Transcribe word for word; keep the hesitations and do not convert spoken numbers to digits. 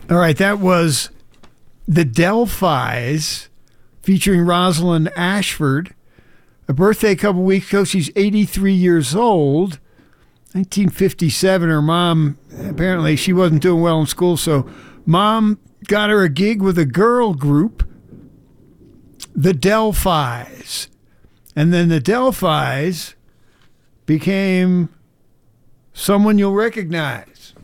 All right, that was the Delphis featuring Rosalind Ashford. A birthday a couple weeks ago. She's eighty-three years old. nineteen fifty-seven, her mom, apparently she wasn't doing well in school, so mom got her a gig with a girl group, the Delphis. And then the Delphis became someone you'll recognize.